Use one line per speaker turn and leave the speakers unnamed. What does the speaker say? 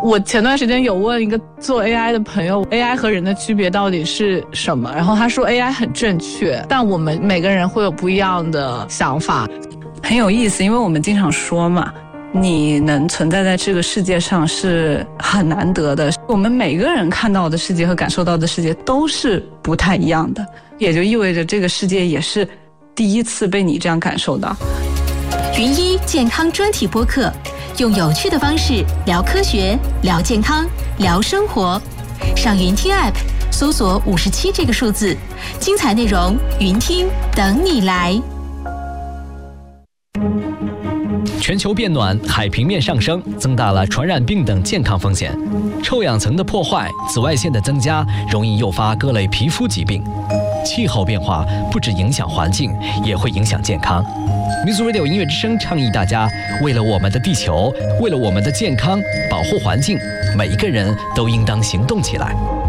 我前段时间有问一个做 AI 的朋友 AI 和人的区别到底是什么，然后他说 AI 很正确，但我们每个人会有不一样的想法。
很有意思，因为我们经常说嘛，你能存在在这个世界上是很难得的，我们每个人看到的世界和感受到的世界都是不太一样的，也就意味着这个世界也是第一次被你这样感受到。
云医健康专题播客，用有趣的方式聊科学、聊健康、聊生活。上云听 App 搜索57这个数字，精彩内容云听等你来。
全球变暖，海平面上升，增大了传染病等健康风险。臭氧层的破坏、紫外线的增加，容易诱发各类皮肤疾病。气候变化不只影响环境，也会影响健康。Music Radio 音乐之声倡议大家，为了我们的地球，为了我们的健康，保护环境，每一个人都应当行动起来。